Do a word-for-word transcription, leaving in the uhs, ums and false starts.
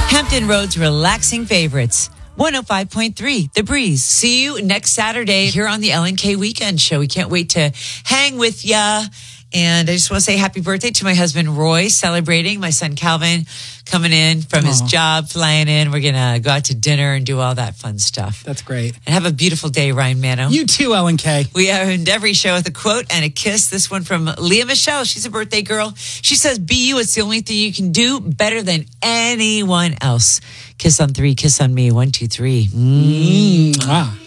Hampton Road's relaxing favorites. one oh five point three, The Breeze. See you next Saturday here on the L and K Weekend Show. We can't wait to hang with ya. And I just want to say happy birthday to my husband, Roy, celebrating. My son, Calvin, coming in from Aww. his job, flying in. We're going to go out to dinner and do all that fun stuff. That's great. And have a beautiful day, Ryan Mano. You too, L and K. We end every show with a quote and a kiss. This one from Leah Michelle. She's a birthday girl. She says, be you. It's the only thing you can do better than anyone else. Kiss on three. Kiss on me. One, two, three. Mm. Mm. Wow.